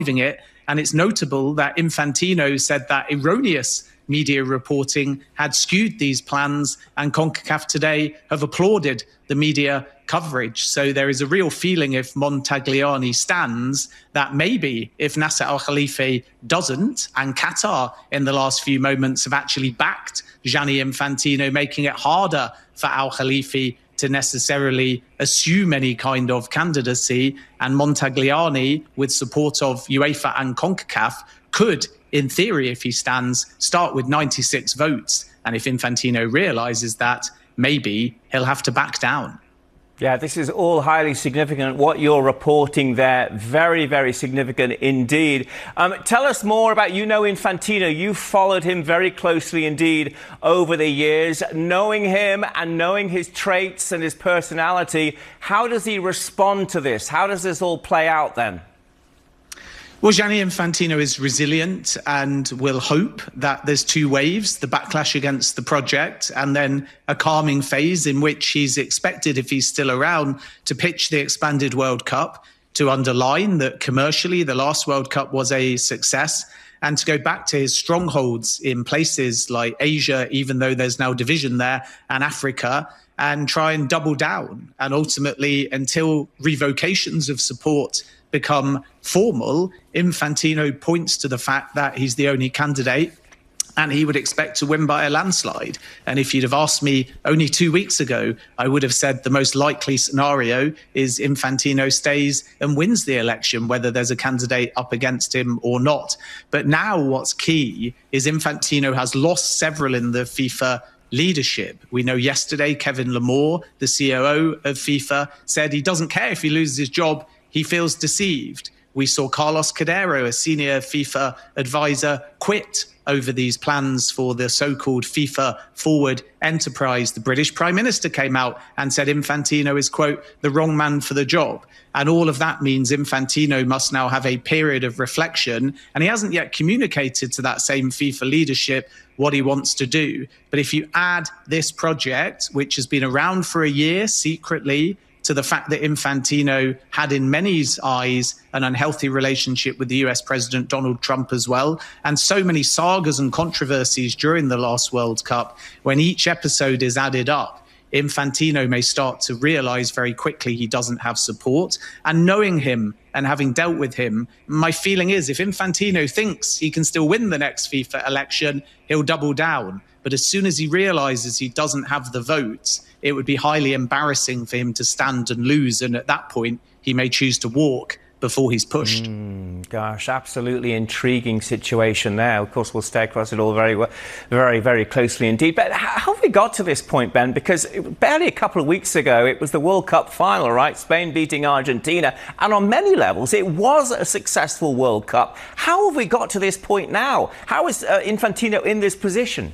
it. And it's notable that Infantino said that erroneous media reporting had skewed these plans, and CONCACAF today have applauded the media coverage. So there is a real feeling, if Montagliani stands, that maybe if Nasser Al-Khelaifi doesn't, and Qatar in the last few moments have actually backed Gianni Infantino, making it harder for Al-Khelaifi to necessarily assume any kind of candidacy, and Montagliani, with support of UEFA and CONCACAF, could, in theory, if he stands, start with 96 votes. And if Infantino realizes that, maybe he'll have to back down. Yeah, this is all highly significant. What you're reporting there, very, very significant indeed. Tell us more about, Infantino. You followed him very closely indeed over the years. Knowing him and knowing his traits and his personality, how does he respond to this? How does this all play out then? Well, Gianni Infantino is resilient and will hope that there's two waves, the backlash against the project and then a calming phase in which he's expected, if he's still around, to pitch the expanded World Cup, to underline that commercially the last World Cup was a success, and to go back to his strongholds in places like Asia, even though there's now division there, and Africa, and try and double down. And ultimately, until revocations of support become formal, Infantino points to the fact that he's the only candidate and he would expect to win by a landslide. And if you'd have asked me only 2 weeks ago, I would have said the most likely scenario is Infantino stays and wins the election, whether there's a candidate up against him or not. But now what's key is Infantino has lost several in the FIFA leadership. We know yesterday Kevin Lamore, the COO of FIFA, said he doesn't care if he loses his job. He feels deceived. We saw Carlos Cordero, a senior FIFA advisor, quit over these plans for the so-called FIFA Forward enterprise. The British Prime Minister came out and said Infantino is, quote, the wrong man for the job. And all of that means Infantino must now have a period of reflection. And he hasn't yet communicated to that same FIFA leadership what he wants to do. But if you add this project, which has been around for a year secretly, to the fact that Infantino had in many's eyes an unhealthy relationship with the US President Donald Trump as well, and so many sagas and controversies during the last World Cup, when each episode is added up, Infantino may start to realize very quickly he doesn't have support. And knowing him and having dealt with him, my feeling is if Infantino thinks he can still win the next FIFA election, he'll double down. But as soon as he realizes he doesn't have the votes, it would be highly embarrassing for him to stand and lose. And at that point, he may choose to walk before he's pushed. Gosh, absolutely intriguing situation there. Of course, we'll stay across it all very, very closely indeed. But how have we got to this point, Ben? Because barely a couple of weeks ago, it was the World Cup final, right? Spain beating Argentina. And on many levels, it was a successful World Cup. How have we got to this point now? How is Infantino in this position?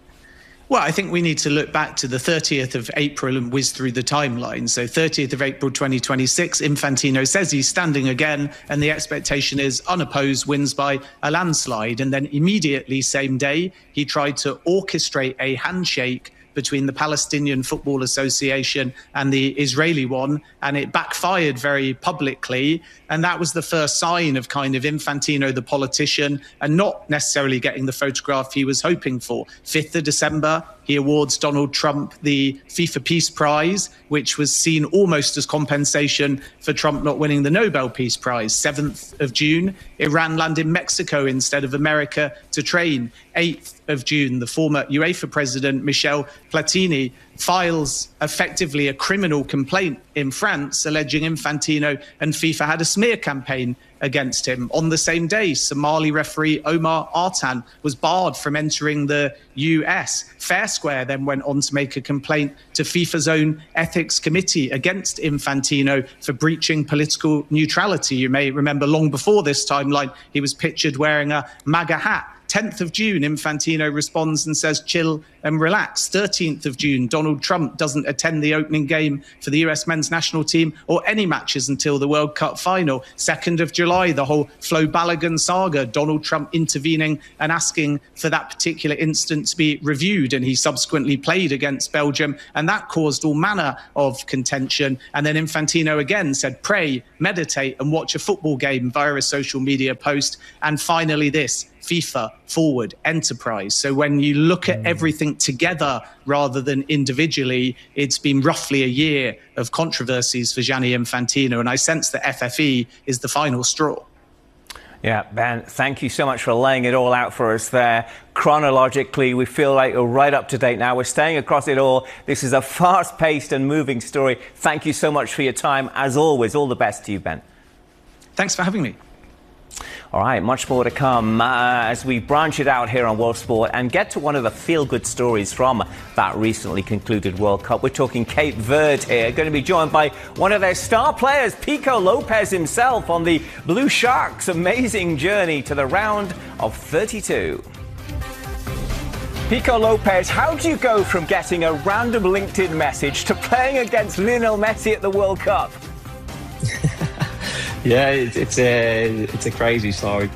Well, I think we need to look back to the 30th of April and whiz through the timeline. So 30th of April 2026, Infantino says he's standing again, and the expectation is unopposed wins by a landslide. And then immediately, same day, he tried to orchestrate a handshake between the Palestinian Football Association and the Israeli one, and it backfired very publicly. And that was the first sign of kind of Infantino, the politician, and not necessarily getting the photograph he was hoping for. 5th of December, he awards Donald Trump the FIFA Peace Prize, which was seen almost as compensation for Trump not winning the Nobel Peace Prize. 7th of June, Iran landed in Mexico instead of America to train. 8th of June, the former UEFA president, Michel Platini, files effectively a criminal complaint in France alleging Infantino and FIFA had a smear campaign against him. On the same day, Somali referee Omar Artan was barred from entering the US. Fair Square then went on to make a complaint to FIFA's own ethics committee against Infantino for breaching political neutrality. You may remember long before this timeline, he was pictured wearing a MAGA hat 10th of June, Infantino responds and says, chill and relax. 13th of June, Donald Trump doesn't attend the opening game for the US men's national team or any matches until the World Cup final. 2nd of July, the whole Flo Balogun saga, Donald Trump intervening and asking for that particular incident to be reviewed. And he subsequently played against Belgium, and that caused all manner of contention. And then Infantino again said, pray, meditate, and watch a football game via a social media post. And finally, this FIFA forward enterprise. So when you look at everything together rather than individually, it's been roughly a year of controversies for Gianni Infantino. And I sense that FFE is the final straw. Yeah, Ben, thank you so much for laying it all out for us there. Chronologically, we feel like we're right up to date now. We're staying across it all. This is a fast-paced and moving story. Thank you so much for your time. As always, all the best to you, Ben. Thanks for having me. All right, much more to come as we branch it out here on World Sport and get to one of the feel-good stories from that recently concluded World Cup. We're talking Cape Verde here, going to be joined by one of their star players, Pico Lopez himself, on the Blue Sharks' amazing journey to the round of 32. Pico Lopez, how do you go from getting a random LinkedIn message to playing against Lionel Messi at the World Cup? Yeah, it's a crazy story.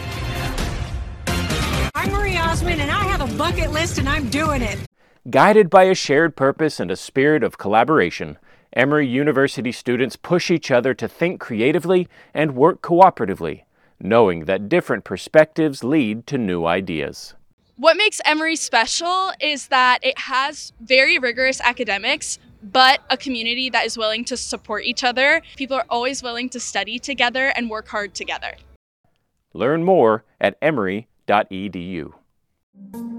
I'm Marie Osmond, and I have a bucket list, and I'm doing it. Guided by a shared purpose and a spirit of collaboration, Emory University students push each other to think creatively and work cooperatively, knowing that different perspectives lead to new ideas. What makes Emory special is that it has very rigorous academics, but a community that is willing to support each other. People are always willing to study together and work hard together. Learn more at emory.edu.